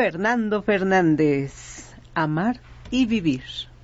Fernando Fernández. Amar y vivir.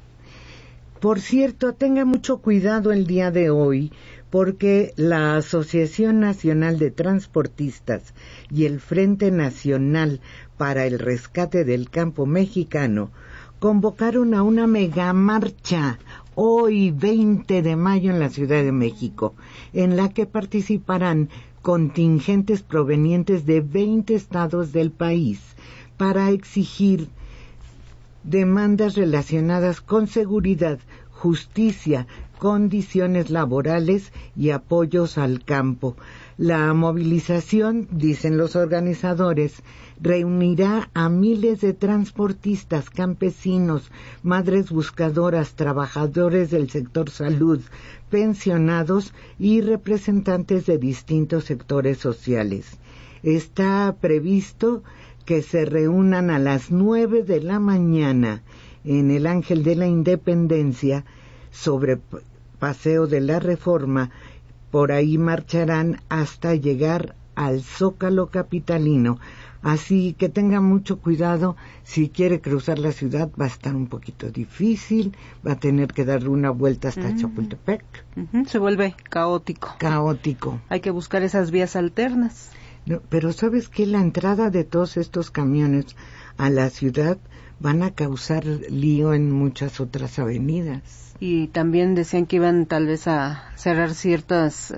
Por cierto, tenga mucho cuidado el día de hoy, porque la Asociación Nacional de Transportistas y el Frente Nacional para el Rescate del Campo Mexicano convocaron a una megamarcha hoy 20 de mayo en la Ciudad de México, en la que participarán contingentes provenientes de 20 estados del país para exigir demandas relacionadas con seguridad, justicia, condiciones laborales y apoyos al campo. La movilización, dicen los organizadores, reunirá a miles de transportistas, campesinos, madres buscadoras, trabajadores del sector salud, pensionados y representantes de distintos sectores sociales. Está previsto que se reúnan a las 9 de la mañana en el Ángel de la Independencia sobre Paseo de la Reforma. Por ahí marcharán hasta llegar al Zócalo capitalino. Así que tenga mucho cuidado, si quiere cruzar la ciudad va a estar un poquito difícil, va a tener que dar una vuelta hasta Chapultepec. Se vuelve caótico. Hay que buscar esas vías alternas. No, pero ¿sabes qué? La entrada de todos estos camiones a la ciudad van a causar lío en muchas otras avenidas. Y también decían que iban tal vez a cerrar ciertas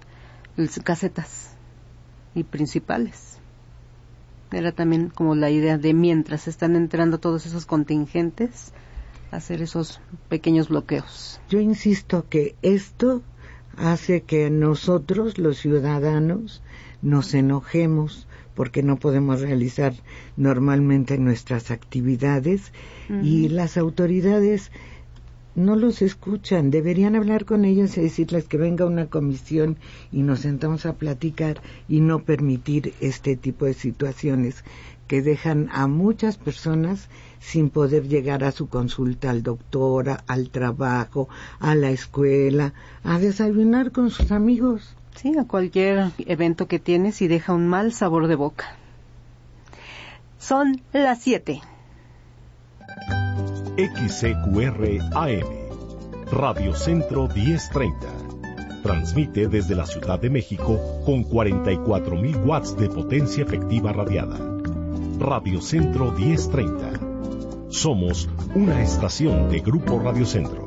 casetas y principales. Era también como la idea de mientras están entrando todos esos contingentes, hacer esos pequeños bloqueos. Yo insisto que esto hace que nosotros, los ciudadanos, nos enojemos porque no podemos realizar normalmente nuestras actividades y las autoridades no los escuchan. Deberían hablar con ellos y decirles que venga una comisión y nos sentamos a platicar y no permitir este tipo de situaciones que dejan a muchas personas sin poder llegar a su consulta al doctor, al trabajo, a la escuela, a desayunar con sus amigos. Sí, a cualquier evento que tienes y deja un mal sabor de boca. Son las 7. XCQR-AM, Radio Centro 1030. Transmite desde la Ciudad de México con 44,000 watts de potencia efectiva radiada. Radio Centro 1030. Somos una estación de Grupo Radio Centro.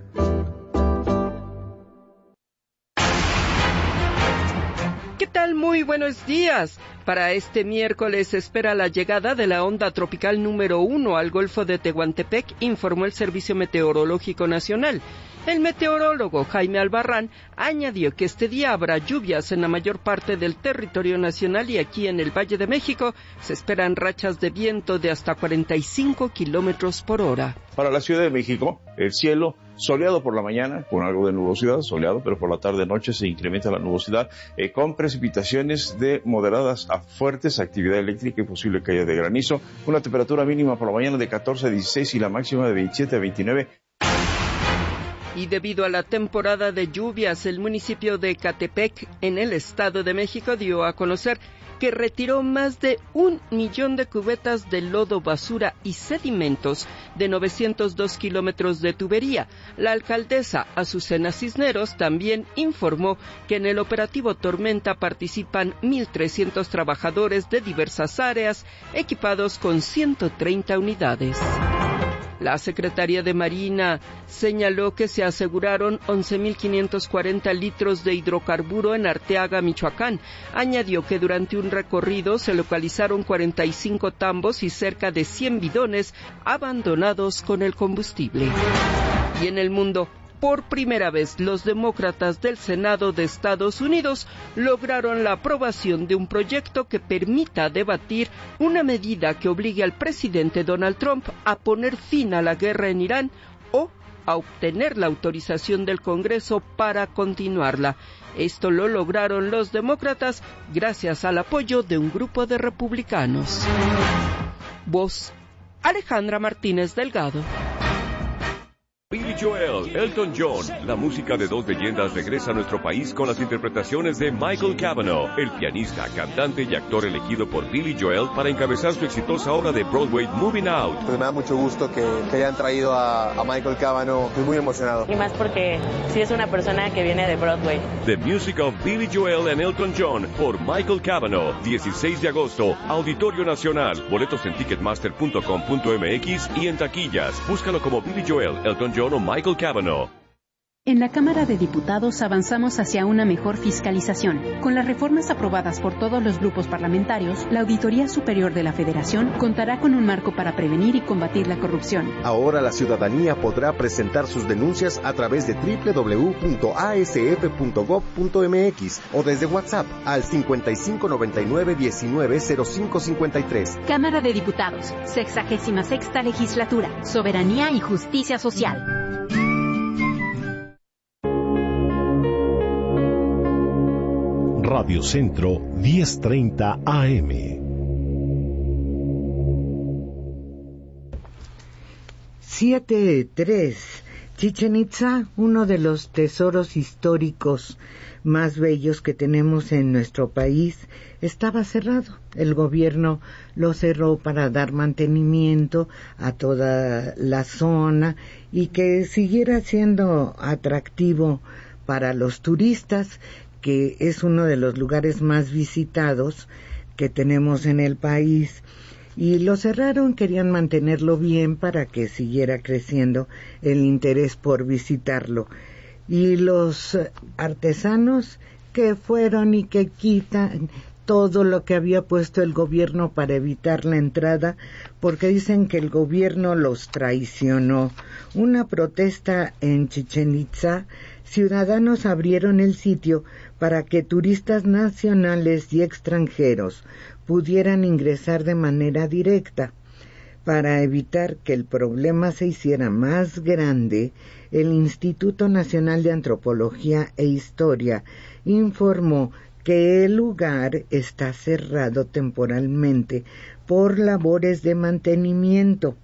¿Qué tal? Muy buenos días. Para este miércoles se espera la llegada de la onda tropical número 1 al Golfo de Tehuantepec, informó el Servicio Meteorológico Nacional. El meteorólogo Jaime Albarrán añadió que este día habrá lluvias en la mayor parte del territorio nacional y aquí en el Valle de México se esperan rachas de viento de hasta 45 kilómetros por hora. Para la Ciudad de México, el cielo soleado por la mañana, con algo de nubosidad, soleado, pero por la tarde-noche se incrementa la nubosidad, con precipitaciones de moderadas a fuertes, actividad eléctrica y posible caída de granizo, una temperatura mínima por la mañana de 14 a 16 y la máxima de 27 a 29. Y debido a la temporada de lluvias, el municipio de Ecatepec, en el Estado de México, dio a conocer que retiró más de 1 millón de cubetas de lodo, basura y sedimentos de 902 kilómetros de tubería. La alcaldesa Azucena Cisneros también informó que en el operativo Tormenta participan 1,300 trabajadores de diversas áreas, equipados con 130 unidades. La Secretaría de Marina señaló que se aseguraron 11,540 litros de hidrocarburo en Arteaga, Michoacán. Añadió que durante un recorrido se localizaron 45 tambos y cerca de 100 bidones abandonados con el combustible. Y en el mundo, por primera vez, los demócratas del Senado de Estados Unidos lograron la aprobación de un proyecto que permita debatir una medida que obligue al presidente Donald Trump a poner fin a la guerra en Irán o a obtener la autorización del Congreso para continuarla. Esto lo lograron los demócratas gracias al apoyo de un grupo de republicanos. Voz: Alejandra Martínez Delgado. Billy Joel, Elton John, la música de dos leyendas regresa a nuestro país con las interpretaciones de Michael Cavanaugh, el pianista, cantante y actor elegido por Billy Joel para encabezar su exitosa obra de Broadway Moving Out. Pues me da mucho gusto que hayan traído a Michael Cavanaugh, estoy muy emocionado. Y más porque sí es una persona que viene de Broadway. The Music of Billy Joel and Elton John por Michael Cavanaugh, 16 de agosto, Auditorio Nacional, boletos en ticketmaster.com.mx y en taquillas. Búscalo como Billy Joel, Elton John o Michael Cavanaugh. En la Cámara de Diputados avanzamos hacia una mejor fiscalización. Con las reformas aprobadas por todos los grupos parlamentarios, la Auditoría Superior de la Federación contará con un marco para prevenir y combatir la corrupción. Ahora la ciudadanía podrá presentar sus denuncias a través de www.asf.gov.mx o desde WhatsApp al 5599-190553. Cámara de Diputados, 66ª Legislatura, Soberanía y Justicia Social. Radio Centro 1030 AM. Chichén Itzá, uno de los tesoros históricos más bellos que tenemos en nuestro país, estaba cerrado. El gobierno lo cerró para dar mantenimiento a toda la zona y que siguiera siendo atractivo para los turistas, que es uno de los lugares más visitados que tenemos en el país. Y lo cerraron, querían mantenerlo bien para que siguiera creciendo el interés por visitarlo. Y los artesanos que fueron y que quitan todo lo que había puesto el gobierno para evitar la entrada, porque dicen que el gobierno los traicionó. Una protesta en Chichén Itzá, ciudadanos abrieron el sitio para que turistas nacionales y extranjeros pudieran ingresar de manera directa. Para evitar que el problema se hiciera más grande, el Instituto Nacional de Antropología e Historia informó que el lugar está cerrado temporalmente por labores de mantenimiento.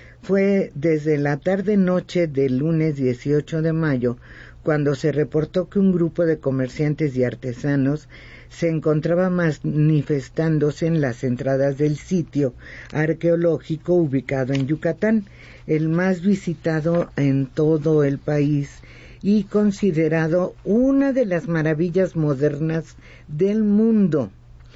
Fue desde la tarde-noche del lunes 18 de mayo cuando se reportó que un grupo de comerciantes y artesanos se encontraba manifestándose en las entradas del sitio arqueológico ubicado en Yucatán, el más visitado en todo el país y considerado una de las maravillas modernas del mundo.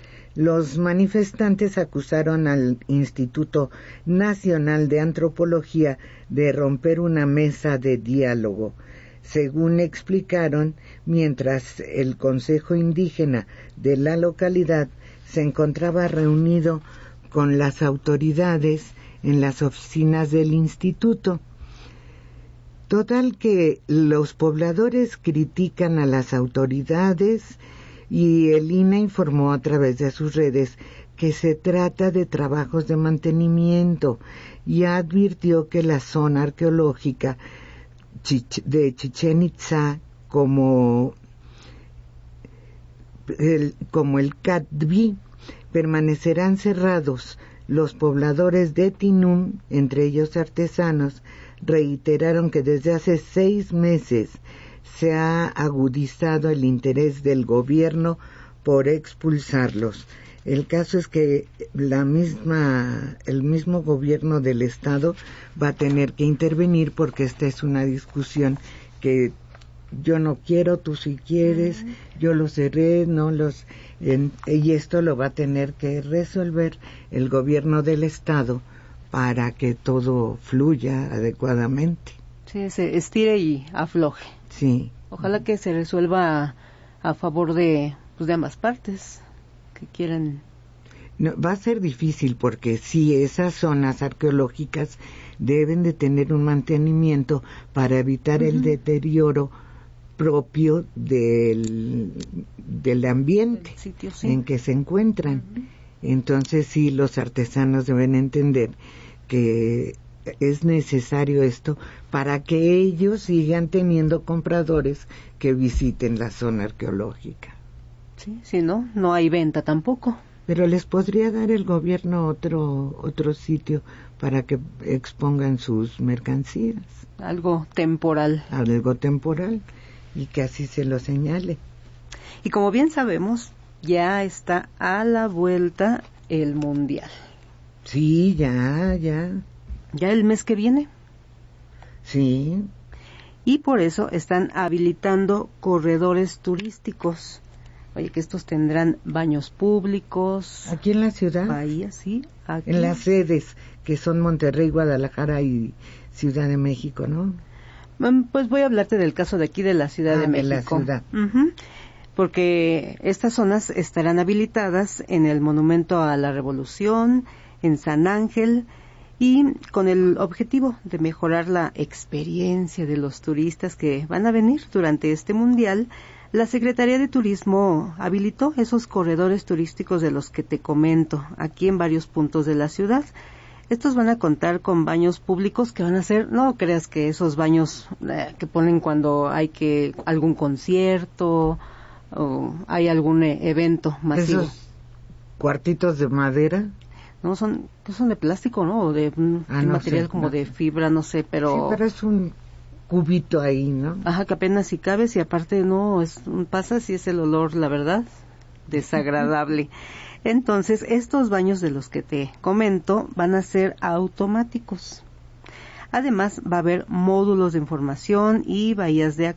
Los manifestantes acusaron al Instituto Nacional de Antropología de romper una mesa de diálogo. Según explicaron, mientras el Consejo Indígena de la localidad se encontraba reunido con las autoridades en las oficinas del instituto. Total que los pobladores critican a las autoridades y el INAH informó a través de sus redes que se trata de trabajos de mantenimiento y advirtió que la zona arqueológica de Chichén Itzá como el Catbí permanecerán cerrados. Los pobladores de Tinún, entre ellos artesanos, reiteraron que desde hace 6 meses se ha agudizado el interés del gobierno por expulsarlos. El caso es que el mismo gobierno del estado va a tener que intervenir porque esta es una discusión que yo no quiero, tú sí quieres, yo lo cerré, y esto lo va a tener que resolver el gobierno del estado para que todo fluya adecuadamente. Sí, se estire y afloje. Sí. Ojalá que se resuelva a favor de ambas partes que quieran. No, va a ser difícil porque sí, esas zonas arqueológicas deben de tener un mantenimiento para evitar el deterioro propio del ambiente sitio, sí, en que se encuentran. Entonces sí, los artesanos deben entender que es necesario esto para que ellos sigan teniendo compradores que visiten la zona arqueológica. Sí, si no hay venta tampoco. Pero les podría dar el gobierno otro sitio para que expongan sus mercancías. Algo temporal. Algo temporal, y que así se lo señale. Y como bien sabemos, ya está a la vuelta el Mundial. Sí, ya. Ya el mes que viene. Sí. Y por eso están habilitando corredores turísticos. Oye, que estos tendrán baños públicos. ¿Aquí en la ciudad? Bahía, sí. Aquí. En las sedes, que son Monterrey, Guadalajara y Ciudad de México, ¿no? Pues voy a hablarte del caso de aquí de la Ciudad de México. De la ciudad. Uh-huh. Porque estas zonas estarán habilitadas en el Monumento a la Revolución, en San Ángel, y con el objetivo de mejorar la experiencia de los turistas que van a venir durante este Mundial. La Secretaría de Turismo habilitó esos corredores turísticos de los que te comento, aquí en varios puntos de la ciudad. Estos van a contar con baños públicos que van a ser, no creas que esos baños que ponen cuando hay algún concierto o hay algún evento masivo. ¿Esos cuartitos de madera? No, son de plástico, ¿no? O de material como de fibra, no sé, pero... Sí, pero es un cubito ahí, ¿no? Ajá, que apenas si cabes y aparte no, pasa si es el olor, la verdad, desagradable. Entonces, estos baños de los que te comento van a ser automáticos. Además, va a haber módulos de información y bahías de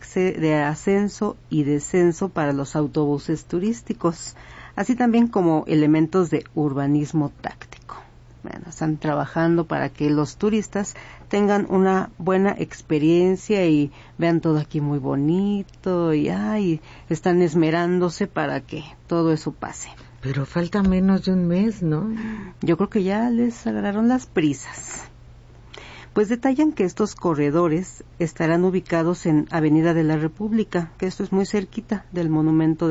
ascenso y descenso para los autobuses turísticos, así también como elementos de urbanismo táctico. Bueno, están trabajando para que los turistas tengan una buena experiencia y vean todo aquí muy bonito y están esmerándose para que todo eso pase. Pero falta menos de un mes, ¿no? Yo creo que ya les agarraron las prisas. Pues detallan que estos corredores estarán ubicados en Avenida de la República, que esto es muy cerquita del Monumento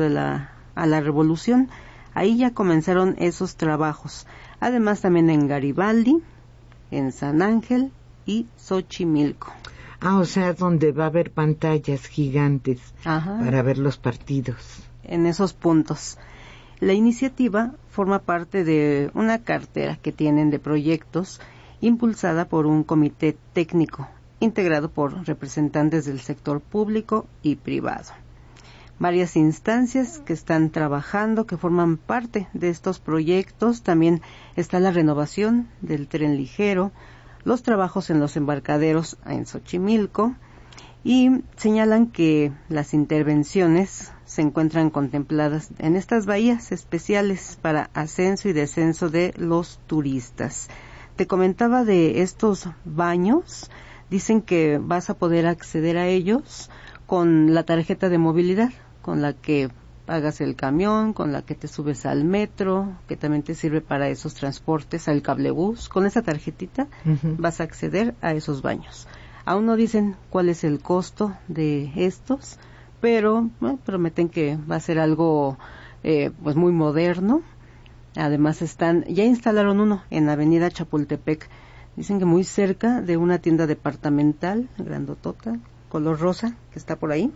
a la Revolución. Ahí ya comenzaron esos trabajos. Además también en Garibaldi, en San Ángel y Xochimilco. O sea, donde va a haber pantallas gigantes. Ajá. Para ver los partidos. En esos puntos. La iniciativa forma parte de una cartera que tienen de proyectos impulsada por un comité técnico integrado por representantes del sector público y privado. Varias instancias que están trabajando, que forman parte de estos proyectos. También está la renovación del tren ligero, los trabajos en los embarcaderos en Xochimilco, y señalan que las intervenciones se encuentran contempladas en estas bahías especiales para ascenso y descenso de los turistas. Te comentaba de estos baños, dicen que vas a poder acceder a ellos con la tarjeta de movilidad, con la que pagas el camión, con la que te subes al metro, que también te sirve para esos transportes, al cablebús. Con esa tarjetita vas a acceder a esos baños. Aún no dicen cuál es el costo de estos, pero prometen que va a ser algo pues muy moderno. Además ya instalaron uno en Avenida Chapultepec. Dicen que muy cerca de una tienda departamental, grandotota, color rosa, que está por ahí.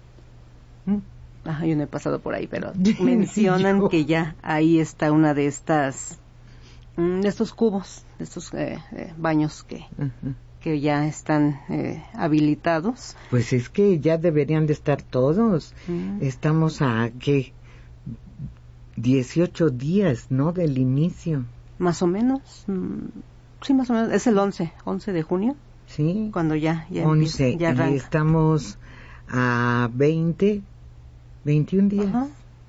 Yo no he pasado por ahí, pero mencionan que ya ahí está una de estos cubos, de estos baños que ya están habilitados. Pues es que ya deberían de estar todos. Estamos a, ¿qué? 18 días, ¿no? Del inicio. Más o menos. Sí, más o menos. Es el 11 de junio. Sí. Cuando ya 11, ya arranca. Y estamos a 21 días. Ajá.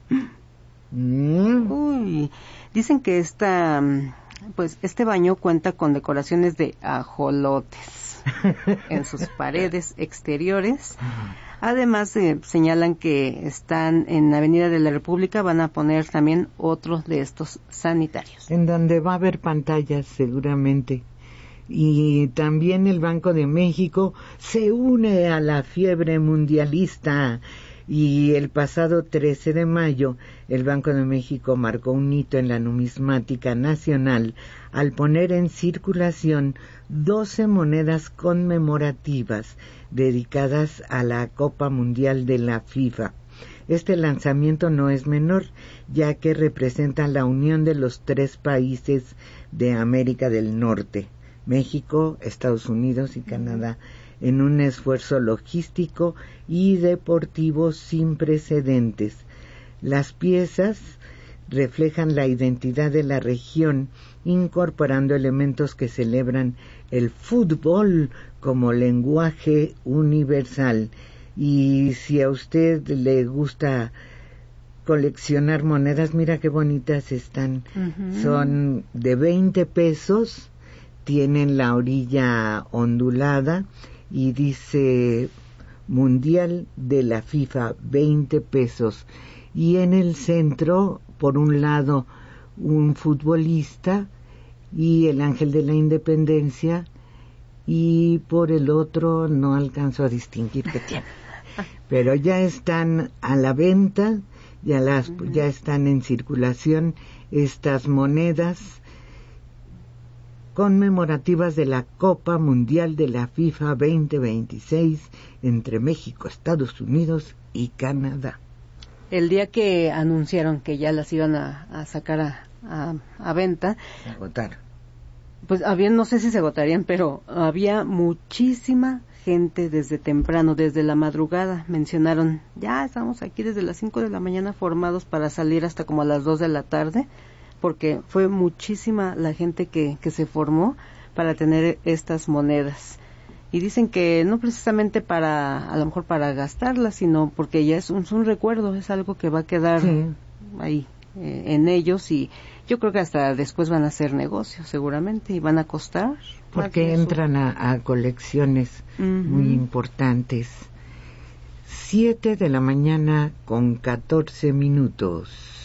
Uy, dicen que este baño cuenta con decoraciones de ajolotes en sus paredes exteriores. Además, señalan que están en Avenida de la República, van a poner también otros de estos sanitarios. En donde va a haber pantallas seguramente. Y también el Banco de México se une a la fiebre mundialista. Y el pasado 13 de mayo, el Banco de México marcó un hito en la numismática nacional al poner en circulación 12 monedas conmemorativas dedicadas a la Copa Mundial de la FIFA. Este lanzamiento no es menor, ya que representa la unión de los 3 países de América del Norte, México, Estados Unidos y Canadá, en un esfuerzo logístico y deportivo sin precedentes. Las piezas reflejan la identidad de la región, incorporando elementos que celebran el fútbol como lenguaje universal. Y si a usted le gusta coleccionar monedas, mira qué bonitas están. Son de 20 pesos, tienen la orilla ondulada y dice Mundial de la FIFA, 20 pesos. Y en el centro, por un lado, un futbolista y el ángel de la independencia, y por el otro no alcanzo a distinguir qué tiene. Pero ya están a la venta, ya están en circulación estas monedas conmemorativas de la Copa Mundial de la FIFA 2026 entre México, Estados Unidos y Canadá. El día que anunciaron que ya las iban a sacar a venta, se agotaron. Pues no sé si se agotarían, pero había muchísima gente desde temprano, desde la madrugada. Mencionaron, ya estamos aquí desde las 5 de la mañana formados para salir hasta como a las 2 de la tarde, porque fue muchísima la gente que se formó para tener estas monedas. Y dicen que no precisamente a lo mejor para gastarlas, sino porque ya es un recuerdo, es algo que va a quedar ahí en ellos, y yo creo que hasta después van a hacer negocios seguramente y van a costar. Porque entran a colecciones muy importantes. 7 de la mañana con 14 minutos.